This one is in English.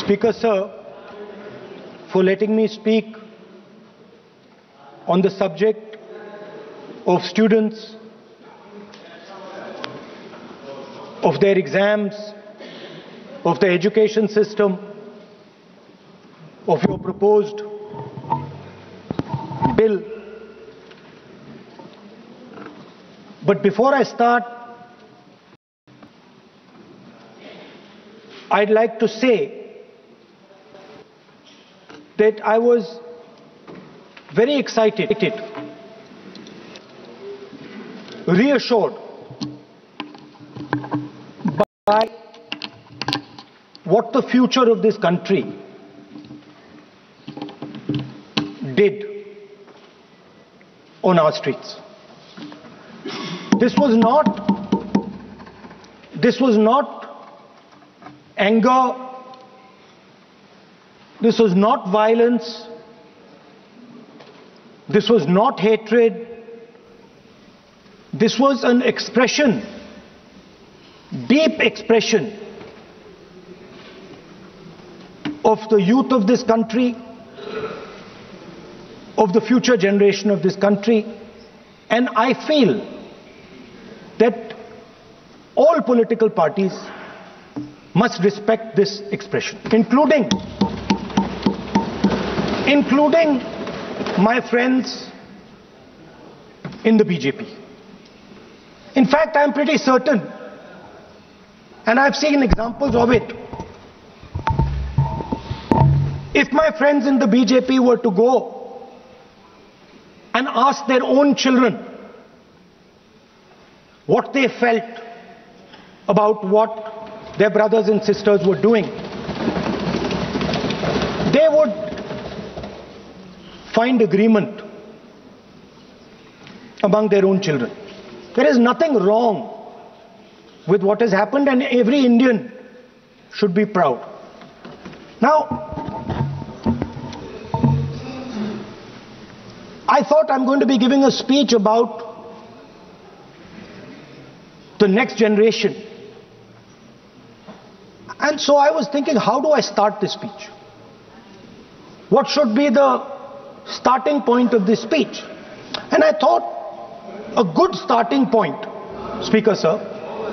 Speaker Sir, for letting me speak on the subject of students, of their exams, of the education system, of your proposed bill. But before I start, I'd like to say that I was very excited, reassured by what the future of this country did on our streets. This was not anger, this was not violence, this was not hatred, this was an expression, deep expression of the youth of this country, of the future generation of this country, and I feel that all political parties must respect this expression, including my friends in the BJP. In fact, I am pretty certain, and I've seen examples of it, if my friends in the BJP were to go and ask their own children what they felt about what their brothers and sisters were doing, they would find agreement among their own children. There is nothing wrong with what has happened, and every Indian should be proud. Now, I thought I'm going to be giving a speech about the next generation. And so I was thinking, how do I start this speech? What should be the starting point of this speech? And I thought a good starting point, Speaker Sir,